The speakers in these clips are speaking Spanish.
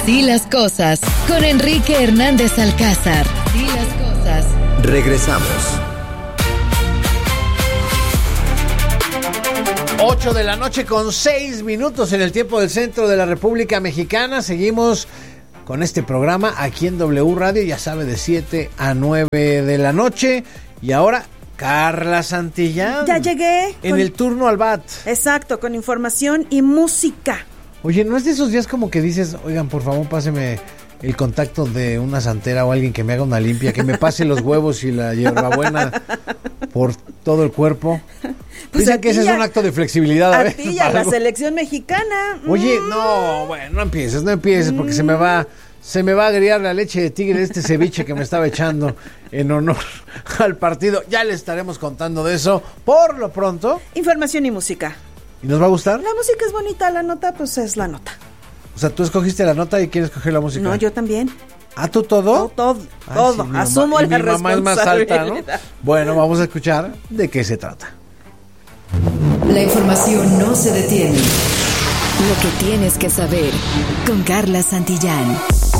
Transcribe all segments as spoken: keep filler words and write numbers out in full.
Así las cosas, con Enrique Hernández Alcázar. Así las cosas. Regresamos. ocho de la noche con seis minutos en el tiempo del centro de la República Mexicana. Seguimos con este programa aquí en W Radio, ya sabe, de siete a nueve de la noche. Y ahora, Carla Santillán. Ya llegué. En con... el turno al bat. Exacto, con información y música. Oye, ¿no es de esos días como que dices, oigan, por favor, páseme el contacto de una santera o alguien que me haga una limpia, que me pase los huevos y la hierbabuena por todo el cuerpo? Pues dicen que ese ya, es un acto de flexibilidad. A, a ver, ti y a la selección mexicana. Oye, no, bueno, no empieces, no empieces, porque mm. se me va... Se me va a agriar la leche de tigre de este ceviche que me estaba echando en honor al partido. Ya le estaremos contando de eso. Por lo pronto, información y música. ¿Y nos va a gustar? La música es bonita, la nota pues es la nota. O sea, tú escogiste la nota y quieres coger la música. No, yo también. ¿Ah, tú todo? Todo, todo. Ay, todo. Sí, asumo la mi responsabilidad. Mamá es más alta, ¿no? Bueno, vamos a escuchar de qué se trata. La información no se detiene. Lo que tienes que saber con Carla Santillán.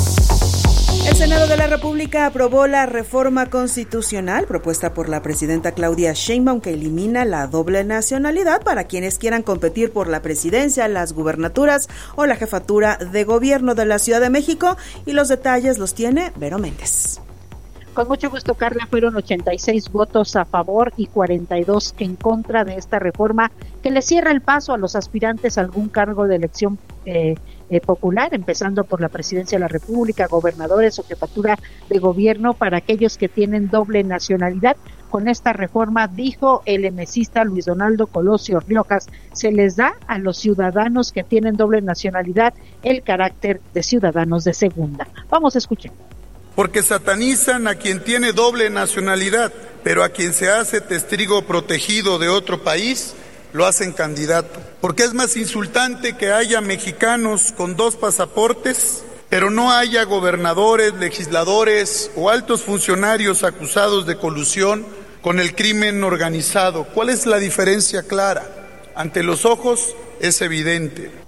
El Senado de la República aprobó la reforma constitucional propuesta por la presidenta Claudia Sheinbaum, que elimina la doble nacionalidad para quienes quieran competir por la presidencia, las gubernaturas o la jefatura de gobierno de la Ciudad de México. Y los detalles los tiene Vero Méndez. Con mucho gusto, Carla. Fueron ochenta y seis votos a favor y cuarenta y dos en contra de esta reforma que le cierra el paso a los aspirantes a algún cargo de elección eh, eh, popular, empezando por la presidencia de la República, gobernadores o jefatura de gobierno para aquellos que tienen doble nacionalidad. Con esta reforma, dijo el emesista Luis Donaldo Colosio Riojas, se les da a los ciudadanos que tienen doble nacionalidad el carácter de ciudadanos de segunda. Vamos a escuchar. Porque satanizan a quien tiene doble nacionalidad, pero a quien se hace testigo protegido de otro país, lo hacen candidato. Porque es más insultante que haya mexicanos con dos pasaportes, pero no haya gobernadores, legisladores o altos funcionarios acusados de colusión con el crimen organizado. ¿Cuál es la diferencia clara? Ante los ojos es evidente.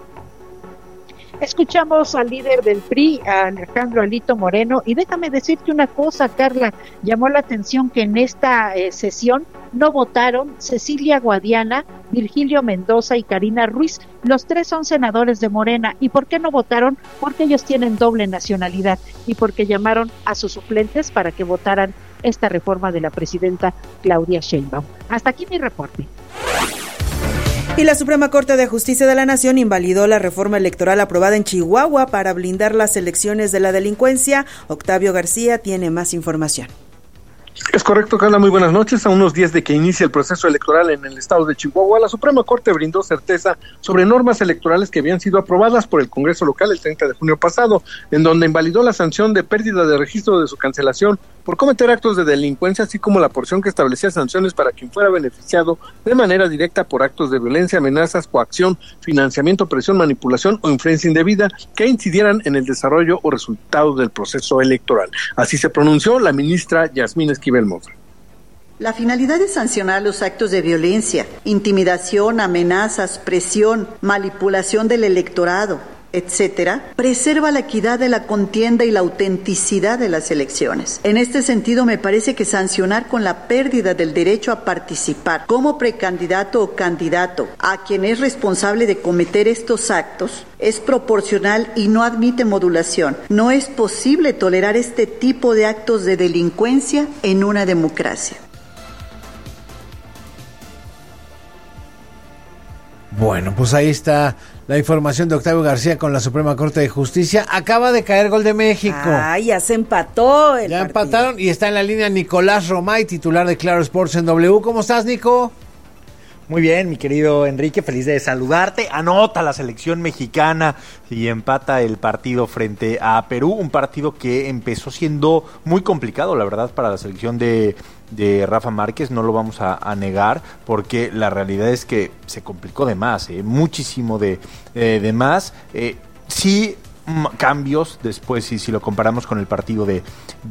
Escuchamos al líder del P R I, a Alejandro Alito Moreno, y déjame decirte una cosa, Carla, llamó la atención que en esta eh, sesión no votaron Cecilia Guadiana, Virgilio Mendoza y Karina Ruiz. Los tres son senadores de Morena. ¿Y por qué no votaron? Porque ellos tienen doble nacionalidad y porque llamaron a sus suplentes para que votaran esta reforma de la presidenta Claudia Sheinbaum. Hasta aquí mi reporte. Y la Suprema Corte de Justicia de la Nación invalidó la reforma electoral aprobada en Chihuahua para blindar las elecciones de la delincuencia. Octavio García tiene más información. Es correcto, Carla, muy buenas noches. A unos días de que inicie el proceso electoral en el estado de Chihuahua, la Suprema Corte brindó certeza sobre normas electorales que habían sido aprobadas por el Congreso local el treinta de junio pasado, en donde invalidó la sanción de pérdida de registro de su cancelación por cometer actos de delincuencia, así como la porción que establecía sanciones para quien fuera beneficiado de manera directa por actos de violencia, amenazas, coacción, financiamiento, presión, manipulación o influencia indebida que incidieran en el desarrollo o resultados del proceso electoral. Así se pronunció la ministra Yasmín Esquivel Mota. La finalidad de sancionar los actos de violencia, intimidación, amenazas, presión, manipulación del electorado, etcétera, preserva la equidad de la contienda y la autenticidad de las elecciones. En este sentido, me parece que sancionar con la pérdida del derecho a participar como precandidato o candidato a quien es responsable de cometer estos actos es proporcional y no admite modulación. No es posible tolerar este tipo de actos de delincuencia en una democracia. Bueno, pues ahí está la información de Octavio García con la Suprema Corte de Justicia. Acaba de caer gol de México. Ah, ya se empató el Ya partido. empataron y está en la línea Nicolás Romay, titular de Claro Sports en W. ¿Cómo estás, Nico? Muy bien, mi querido Enrique, feliz de saludarte. Anota la selección mexicana y empata el partido frente a Perú, un partido que empezó siendo muy complicado, la verdad, para la selección de, de Rafa Márquez, no lo vamos a, a negar, porque la realidad es que se complicó de más, eh, muchísimo de, eh, de más. Eh, sí, mm, cambios después si, si lo comparamos con el partido de,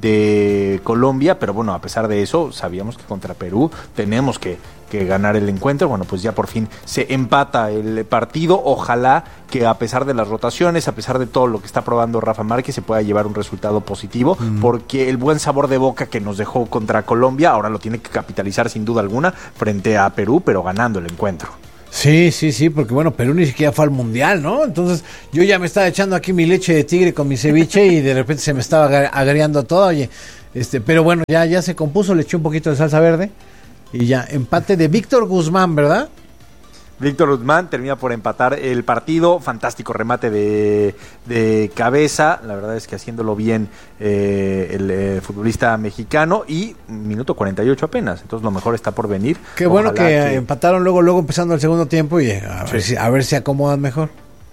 de Colombia, pero bueno, a pesar de eso, sabíamos que contra Perú tenemos que, que ganar el encuentro. Bueno, pues ya por fin se empata el partido. Ojalá que a pesar de las rotaciones, a pesar de todo lo que está probando Rafa Márquez, se pueda llevar un resultado positivo, mm. porque el buen sabor de boca que nos dejó contra Colombia, ahora lo tiene que capitalizar sin duda alguna frente a Perú, pero ganando el encuentro. Sí, sí, sí, porque bueno, Perú ni siquiera fue al Mundial, ¿no? Entonces yo ya me estaba echando aquí mi leche de tigre con mi ceviche y de repente se me estaba agriando todo, oye, este, pero bueno, ya, ya se compuso, le eché un poquito de salsa verde y ya, empate de Víctor Guzmán, ¿verdad? Víctor Guzmán termina por empatar el partido, fantástico remate de, de cabeza, la verdad es que haciéndolo bien eh, el eh, futbolista mexicano, y minuto cuarenta y ocho apenas, entonces lo mejor está por venir. Qué Ojalá bueno que, que empataron luego, luego empezando el segundo tiempo y a, sí. ver, si, a ver si acomodan mejor.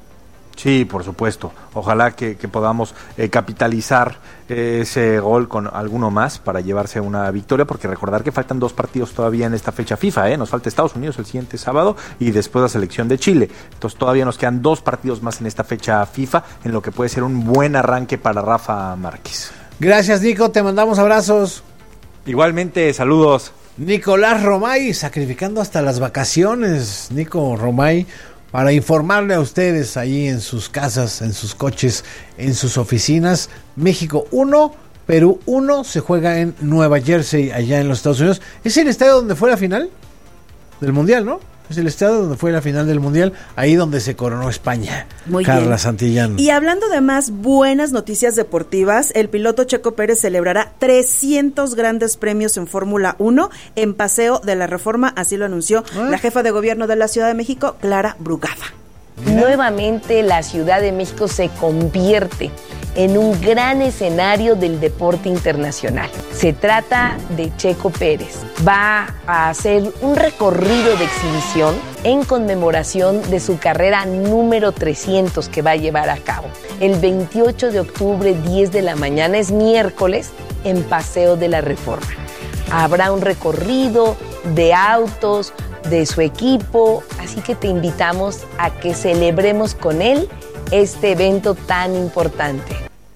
Sí, por supuesto. Ojalá que, que podamos eh, capitalizar eh, ese gol con alguno más para llevarse una victoria, porque recordar que faltan dos partidos todavía en esta fecha FIFA, ¿eh? Nos falta Estados Unidos el siguiente sábado y después la selección de Chile. Entonces todavía nos quedan dos partidos más en esta fecha FIFA, en lo que puede ser un buen arranque para Rafa Márquez. Gracias, Nico, te mandamos abrazos. Igualmente, saludos. Nicolás Romay, sacrificando hasta las vacaciones, Nico Romay, para informarle a ustedes ahí en sus casas, en sus coches, en sus oficinas. México uno, Perú uno, se juega en Nueva Jersey, allá en los Estados Unidos. ¿Es el estadio donde fue la final del Mundial, no? Es el estadio donde fue la final del Mundial, ahí donde se coronó España. Muy Carla bien. Santillán. Y hablando de más buenas noticias deportivas, el piloto Checo Pérez celebrará trescientos grandes premios en Fórmula uno en Paseo de la Reforma, así lo anunció ¿Ah? la jefa de gobierno de la Ciudad de México, Clara Brugada. Mira. Nuevamente la Ciudad de México se convierte en un gran escenario del deporte internacional. Se trata de Checo Pérez. Va a hacer un recorrido de exhibición en conmemoración de su carrera número trescientos que va a llevar a cabo. El veintiocho de octubre, diez de la mañana, es miércoles, en Paseo de la Reforma. Habrá un recorrido de autos, de su equipo, así que te invitamos a que celebremos con él este evento tan importante.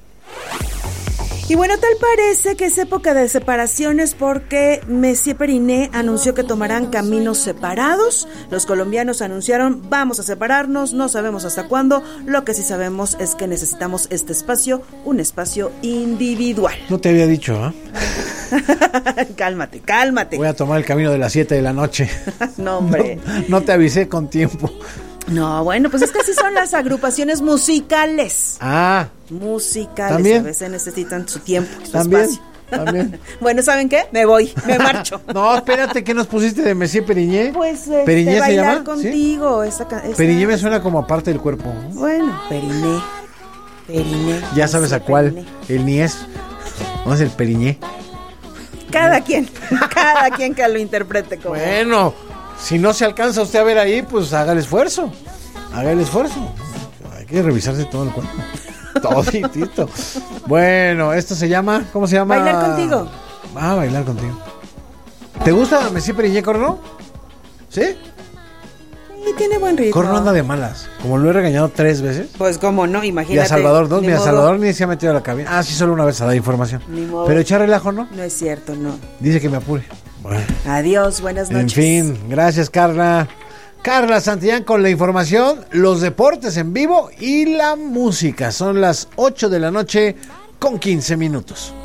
Y bueno, tal parece que es época de separaciones porque Messier Periné anunció que tomarán caminos separados. Los colombianos anunciaron, vamos a separarnos, no sabemos hasta cuándo. Lo que sí sabemos es que necesitamos este espacio, un espacio individual. No te había dicho, ¿ah? ¿eh? Cálmate, cálmate. Voy a tomar el camino de las siete de la noche. No, hombre. No, no te avisé con tiempo. No, bueno, pues es que así son las agrupaciones musicales. Ah. Musicales. ¿También? A veces necesitan su tiempo, su ¿También? espacio. También. Bueno, ¿saben qué? Me voy, me marcho. No, espérate, ¿qué nos pusiste de Messier Periné? Pues este, ¿Periné se bailar llama? contigo. ¿Sí? Esa, esa, Periné me suena como aparte del cuerpo. Bueno, Periné. Periné. Ya sabes Messier a cuál. Periné. El Niés. No es el Periné. Cada quien, cada quien que lo interprete como. Bueno, si no se alcanza usted a ver ahí, pues haga el esfuerzo. Haga el esfuerzo. Hay que revisarse todo el cuerpo. Toditito. Bueno, esto se llama, ¿cómo se llama? Bailar contigo. Ah, bailar contigo. ¿Te gusta Messier Periné, Corno? ¿Sí? Sí, tiene buen ritmo. Corno anda de malas. Como lo he regañado tres veces. Pues cómo no, imagínate. Y a Salvador dos, mira, modo. Salvador ni se ha metido a la cabina. Ah, sí, solo una vez a dar información. Ni modo. Pero echar relajo, ¿no? No es cierto, no. Dice que me apure. Bueno. Adiós, buenas noches. En fin, gracias, Carla. Carla Santillán con la información, los deportes en vivo y la música. Son las ocho de la noche con quince minutos.